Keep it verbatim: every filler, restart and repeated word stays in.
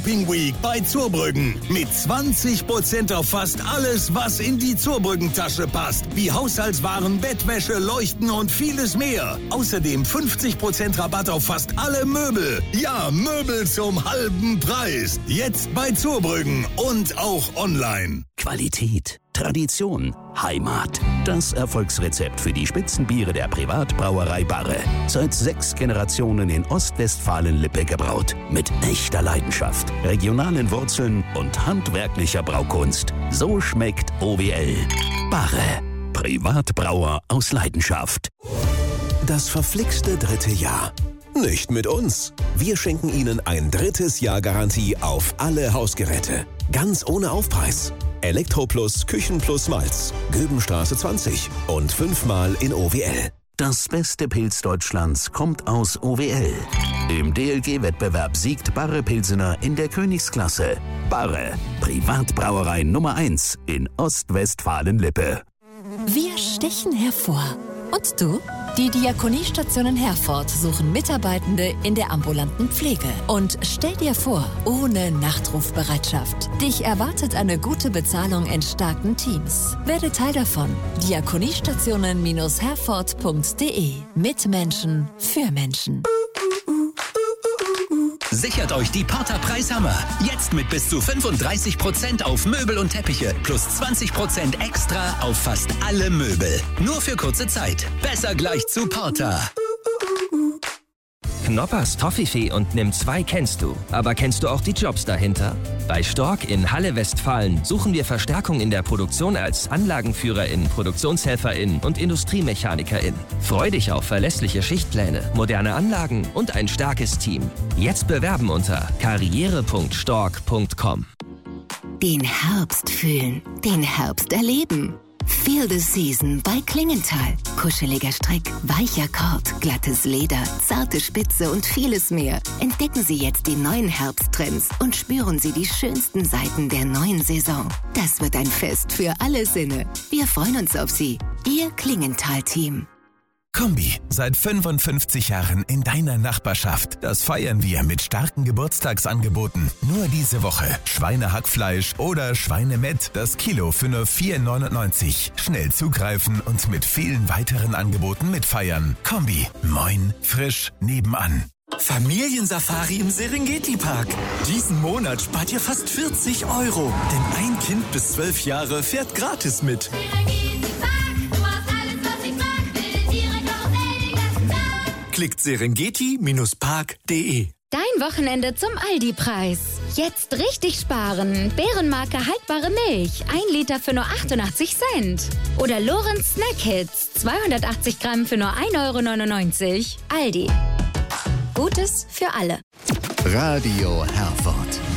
Shopping Week bei Zurbrüggen. Mit zwanzig Prozent auf fast alles, was in die Zurbrüggen-Tasche passt. Wie Haushaltswaren, Bettwäsche, Leuchten und vieles mehr. Außerdem fünfzig Prozent Rabatt auf fast alle Möbel. Ja, Möbel zum halben Preis. Jetzt bei Zurbrüggen und auch online. Qualität, Tradition, Heimat. Das Erfolgsrezept für die Spitzenbiere der Privatbrauerei Barre. Seit sechs Generationen in Ostwestfalen-Lippe gebraut. Mit echter Leidenschaft, regionalen Wurzeln und handwerklicher Braukunst. So schmeckt O W L. Barre. Privatbrauer aus Leidenschaft. Das verflixte dritte Jahr. Nicht mit uns. Wir schenken Ihnen ein drittes Jahr Garantie auf alle Hausgeräte. Ganz ohne Aufpreis. Elektroplus, Küchenplus Malz, Göbenstraße zwanzig und fünfmal in O W L. Das beste Pilz Deutschlands kommt aus O W L. Im D L G-Wettbewerb siegt Barre Pilsener in der Königsklasse. Barre, Privatbrauerei Nummer eins in Ostwestfalen-Lippe. Wir stechen hervor. Und du? Die Diakoniestationen Herford suchen Mitarbeitende in der ambulanten Pflege. Und stell dir vor, ohne Nachtrufbereitschaft. Dich erwartet eine gute Bezahlung in starken Teams. Werde Teil davon. diakoniestationen herford punkt de. Mit Menschen, für Menschen. Sichert euch die Porter Preishammer. Jetzt mit bis zu fünfunddreißig Prozent auf Möbel und Teppiche. Plus zwanzig Prozent extra auf fast alle Möbel. Nur für kurze Zeit. Besser gleich zu Porter. Knoppers Toffifee und Nimm zwei kennst du. Aber kennst du auch die Jobs dahinter? Bei Stork in Halle Westfalen suchen wir Verstärkung in der Produktion als Anlagenführerin, Produktionshelferin und Industriemechanikerin. Freu dich auf verlässliche Schichtpläne, moderne Anlagen und ein starkes Team. Jetzt bewerben unter karriere punkt stork punkt com. Den Herbst fühlen, den Herbst erleben. Feel the Season bei Klingenthal. Kuscheliger Strick, weicher Kord, glattes Leder, zarte Spitze und vieles mehr. Entdecken Sie jetzt die neuen Herbsttrends und spüren Sie die schönsten Seiten der neuen Saison. Das wird ein Fest für alle Sinne. Wir freuen uns auf Sie. Ihr Klingenthal-Team. Kombi, seit fünfundfünfzig Jahren in deiner Nachbarschaft. Das feiern wir mit starken Geburtstagsangeboten. Nur diese Woche Schweinehackfleisch oder Schweinemett, das Kilo für nur vier neunundneunzig. Schnell zugreifen und mit vielen weiteren Angeboten mitfeiern. Kombi, moin, frisch, nebenan. Familiensafari im Serengeti-Park. Diesen Monat spart ihr fast vierzig Euro. Denn ein Kind bis zwölf Jahre fährt gratis mit. Klickt serengeti park punkt de. Dein Wochenende zum Aldi-Preis. Jetzt richtig sparen. Bärenmarke haltbare Milch. ein Liter für nur achtundachtzig Cent. Oder Lorenz Snack Hits. zweihundertachtzig Gramm für nur ein Euro neunundneunzig. Aldi. Gutes für alle. Radio Herford.